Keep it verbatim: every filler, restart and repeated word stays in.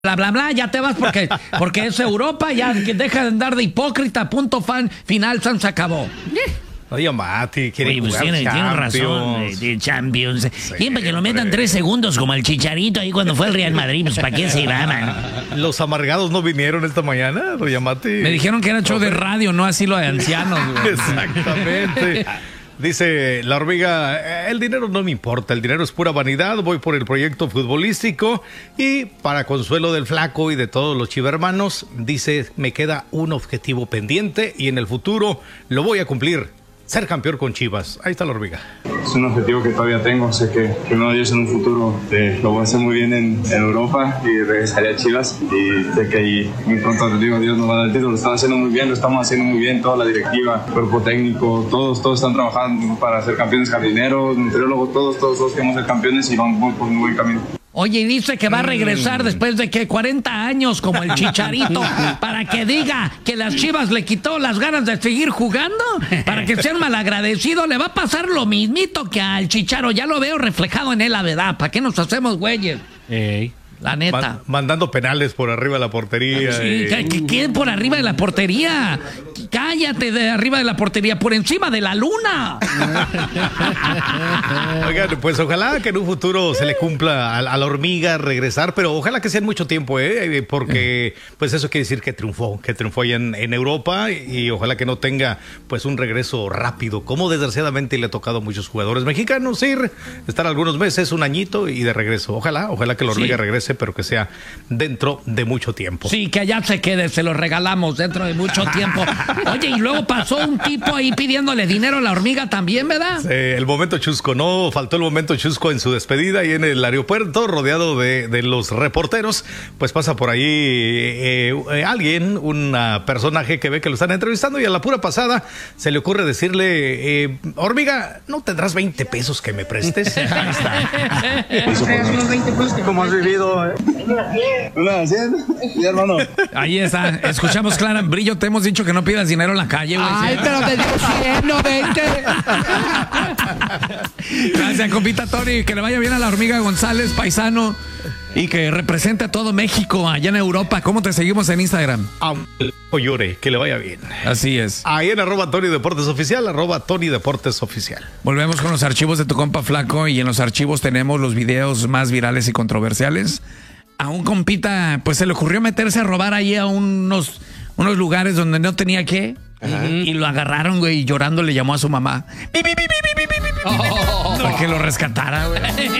Bla, bla, bla, ya te vas porque, porque es Europa, ya que deja de andar de hipócrita, punto fan, final, San se acabó. Oye, Mati, quiere Oye, pues jugar tiene, tiene Champions. razón, de, de Champions. Sí, Siempre que lo metan hombre. tres segundos como el Chicharito ahí cuando fue el Real Madrid, pues ¿para qué se va, man? Los amargados no vinieron esta mañana, Oye, Mati. Me dijeron que era show de radio, no asilo de ancianos, güey. Exactamente. Dice la hormiga, el dinero no me importa, el dinero es pura vanidad, voy por el proyecto futbolístico y para consuelo del flaco y de todos los chivermanos, dice, me queda un objetivo pendiente y en el futuro lo voy a cumplir, ser campeón con Chivas. Ahí está la hormiga. Es un objetivo que todavía tengo, sé que primero Dios en un futuro eh, lo voy a hacer muy bien en, en Europa y regresaré a Chivas y sé que ahí muy pronto te digo, Dios nos va a dar el título, lo están haciendo muy bien, lo estamos haciendo muy bien, toda la directiva, cuerpo técnico, todos, todos están trabajando para ser campeones, jardineros, nutriólogos, todos, todos, todos queremos ser campeones y vamos por un buen camino. Oye, y dice que va a regresar después de que cuarenta años como el Chicharito para que diga que las Chivas le quitó las ganas de seguir jugando, para que sean malagradecidos. Le va a pasar lo mismito que al Chicharo. Ya lo veo reflejado en él, la verdad. ¿Para qué nos hacemos güeyes? Ey. La neta. Man- mandando penales por arriba de la portería. Sí, y- que, que quede por arriba de la portería. Cállate, de arriba de la portería, por encima de la luna. Oigan, pues ojalá que en un futuro se le cumpla a, a la hormiga regresar, pero ojalá que sea en mucho tiempo, ¿eh? Porque pues eso quiere decir que triunfó, que triunfó allá en, en Europa y, y ojalá que no tenga pues un regreso rápido, como desgraciadamente le ha tocado a muchos jugadores mexicanos ir, estar algunos meses, un añito y de regreso. Ojalá, ojalá que la hormiga Sí. regrese, pero que sea dentro de mucho tiempo. Sí, que allá se quede, se lo regalamos dentro de mucho tiempo. Oye, y luego pasó un tipo ahí pidiéndole dinero a la hormiga también, ¿verdad? Sí, el momento chusco, no faltó el momento chusco en su despedida y en el aeropuerto, rodeado de, de los reporteros, pues pasa por ahí eh, eh, alguien, un personaje que ve que lo están entrevistando y a la pura pasada se le ocurre decirle, eh, hormiga, ¿no tendrás veinte pesos que me prestes? Ahí está. ¿Cómo has vivido? Eh? Una cien, sí, hermano. Ahí está, escuchamos Clara. Brillo, te hemos dicho que no pidas dinero en la calle, güey. Ay, pero te digo cien, no veinte. Gracias, compita Tony. Que le vaya bien a la hormiga González, paisano. Y que represente a todo México allá en Europa. ¿Cómo te seguimos en Instagram? O llore, que le vaya bien. Así es. Ahí en arroba Tony Deportes Oficial, arroba Tony Deportes Oficial. Volvemos con los archivos de tu compa Flaco. Y en los archivos tenemos los videos más virales y controversiales. A un compita, pues se le ocurrió meterse a robar ahí a unos, unos lugares donde no tenía que. Y, y lo agarraron, güey, y llorando le llamó a su mamá. Oh. Para que lo rescatara, güey.